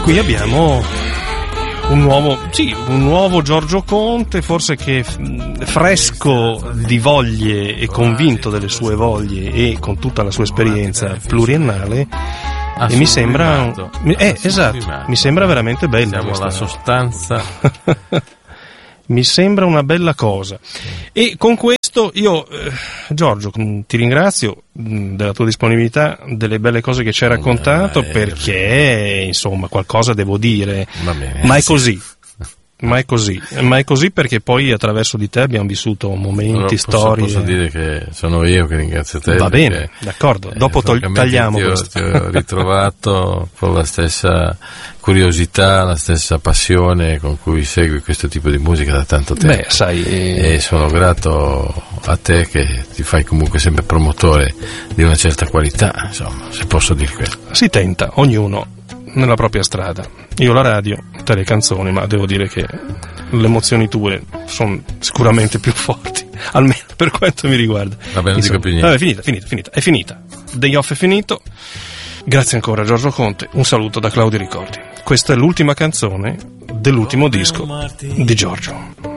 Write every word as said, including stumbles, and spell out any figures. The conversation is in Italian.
qui abbiamo un nuovo, sì, un nuovo Giorgio Conte, forse che fresco di voglie e convinto delle sue voglie e con tutta la sua esperienza pluriennale, e mi sembra eh, esatto, mi sembra veramente bella. Siamo la sostanza. Mi sembra una bella cosa. E con questo io, eh, Giorgio, ti ringrazio mh, della tua disponibilità, delle belle cose che ci hai raccontato, eh, perché insomma qualcosa devo dire. Va bene, ma è sì. così. Ma è così, ma è così perché poi attraverso di te abbiamo vissuto momenti, posso, storie. Posso dire che sono io che ringrazio te. Va bene, d'accordo. Dopo tol- tagliamo ti ho, questo. Ti ho ritrovato con la stessa curiosità, la stessa passione con cui segui questo tipo di musica da tanto tempo. Beh, sai, e sono grato a te che ti fai comunque sempre promotore di una certa qualità, insomma, se posso dire questo. Si tenta, ognuno nella propria strada. Io la radio, te le canzoni, ma devo dire che le emozioni tue sono sicuramente più forti, almeno per quanto mi riguarda. Vabbè, non dico più niente. Vabbè, è finita, finita, finita, è finita. Day Off è finito. Grazie ancora Giorgio Conte, un saluto da Claudio Ricordi. Questa è l'ultima canzone dell'ultimo disco di Giorgio.